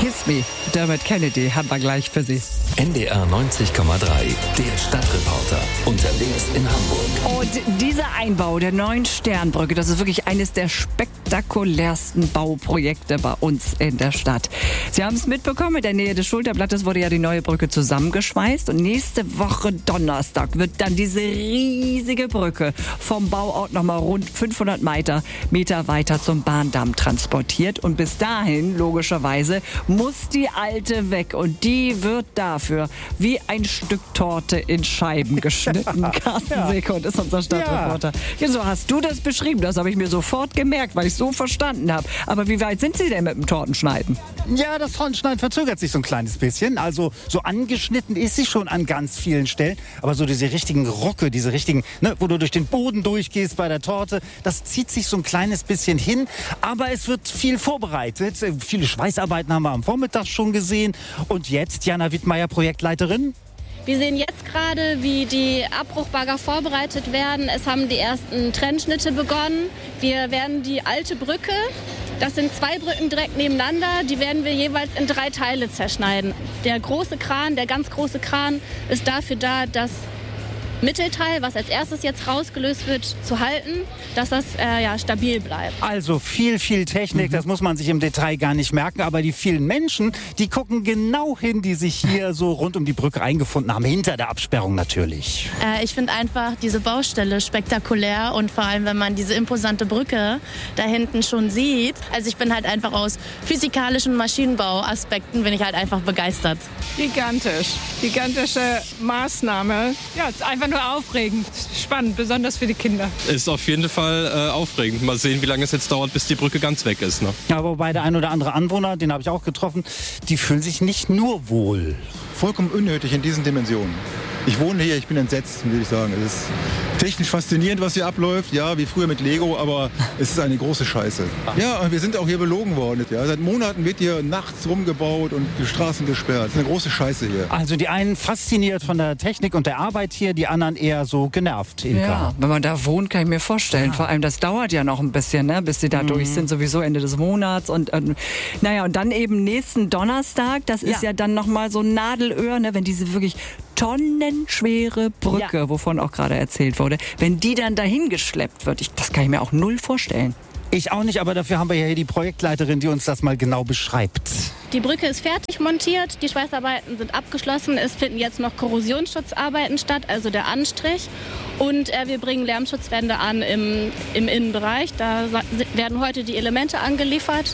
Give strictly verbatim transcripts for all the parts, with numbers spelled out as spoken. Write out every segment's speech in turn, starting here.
Kiss Me, Dermot Kennedy, haben wir gleich für Sie. N D R neunzig Komma drei, der Stadtreporter, unterwegs in Hamburg. Und dieser Einbau der neuen Sternbrücke, das ist wirklich eines der spektakulärsten Bauprojekte bei uns in der Stadt. Sie haben es mitbekommen, in der Nähe des Schulterblattes wurde ja die neue Brücke zusammengeschweißt und nächste Woche Donnerstag wird dann diese riesige Brücke vom Bauort nochmal rund fünfhundert Meter, Meter weiter zum Bahndamm transportiert und bis dahin, logischerweise, muss die alte weg und die wird dafür wie ein Stück Torte in Scheiben geschnitten. Carsten ja. Sekund ist unser Stadtreporter. Ja. ja, so hast du das beschrieben, das habe ich mir sofort gemerkt, weil ich es so verstanden habe. Aber wie weit sind Sie denn mit dem Tortenschneiden? Ja, das Tortenschneiden verzögert sich so ein kleines bisschen. Also so angeschnitten ist sie schon an ganz vielen Stellen. Aber so diese richtigen Rocke, diese richtigen, ne, wo du durch den Boden durchgehst bei der Torte, das zieht sich so ein kleines bisschen hin. Aber es wird viel vorbereitet. Viele Schweißarbeiten haben wir am Vormittag schon gesehen. Und jetzt, Jana Wittmeier, Projektleiterin. Wir sehen jetzt gerade, wie die Abbruchbagger vorbereitet werden. Es haben die ersten Trennschnitte begonnen. Wir werden die alte Brücke, das sind zwei Brücken direkt nebeneinander, die werden wir jeweils in drei Teile zerschneiden. Der große Kran, der ganz große Kran, ist dafür da, das Mittelteil, was als erstes jetzt rausgelöst wird, zu halten, dass das äh, ja, stabil bleibt. Also viel, viel Technik, mhm. das muss man sich im Detail gar nicht merken. Aber die vielen Menschen, die gucken genau hin, die sich hier so rund um die Brücke eingefunden haben, hinter der Absperrung natürlich. Äh, ich finde einfach diese Baustelle spektakulär und vor allem, wenn man diese imposante Brücke da hinten schon sieht. Also ich bin halt einfach aus physikalischen Maschinenbauaspekten bin ich halt einfach begeistert. Gigantisch, gigantische Maßnahme. Ja, es ist einfach nur aufregend, spannend, besonders für die Kinder. Ist auf jeden Fall äh, aufregend. Mal sehen, wie lange es jetzt dauert, bis die Brücke ganz weg ist. Ne? Ja, wobei der ein oder andere Anwohner, den habe ich auch getroffen, die fühlen sich nicht nur wohl. Vollkommen unnötig in diesen Dimensionen. Ich wohne hier, ich bin entsetzt, würde ich sagen. Es ist technisch faszinierend, was hier abläuft. Ja, wie früher mit Lego, aber es ist eine große Scheiße. Ja, und wir sind auch hier belogen worden. Ja. Seit Monaten wird hier nachts rumgebaut und die Straßen gesperrt. Es ist eine große Scheiße hier. Also die einen fasziniert von der Technik und der Arbeit hier, die anderen eher so genervt. Ilka. Ja, wenn man da wohnt, kann ich mir vorstellen. Ja. Vor allem, das dauert ja noch ein bisschen, ne, bis sie da mhm. durch sind, sowieso Ende des Monats. Und ähm, naja, und dann eben nächsten Donnerstag, das ist ja, ja dann nochmal so Nadelöhr, ne, wenn diese wirklich tonnenschwere Brücke, ja. wovon auch gerade erzählt wurde, wenn die dann dahin geschleppt wird, ich, das kann ich mir auch null vorstellen. Ich auch nicht, aber dafür haben wir ja hier die Projektleiterin, die uns das mal genau beschreibt. Die Brücke ist fertig montiert, die Schweißarbeiten sind abgeschlossen. Es finden jetzt noch Korrosionsschutzarbeiten statt, also der Anstrich. Und äh, wir bringen Lärmschutzwände an im, im Innenbereich. Da werden heute die Elemente angeliefert.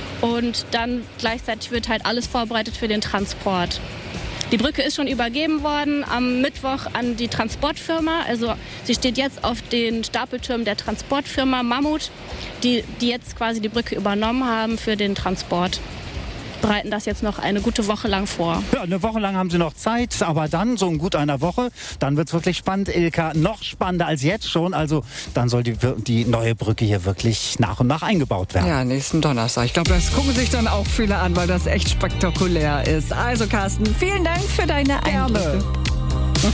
Und dann gleichzeitig wird halt alles vorbereitet für den Transport. Die Brücke ist schon übergeben worden am Mittwoch an die Transportfirma. Also sie steht jetzt auf den Stapeltürmen der Transportfirma Mammut, die, die jetzt quasi die Brücke übernommen haben für den Transport. Bereiten das jetzt noch eine gute Woche lang vor. Ja, eine Woche lang haben sie noch Zeit, aber dann, so in gut einer Woche, dann wird es wirklich spannend, Ilka. Noch spannender als jetzt schon. Also dann soll die, die neue Brücke hier wirklich nach und nach eingebaut werden. Ja, nächsten Donnerstag. Ich glaube, das gucken sich dann auch viele an, weil das echt spektakulär ist. Also Carsten, vielen Dank für deine Einblicke.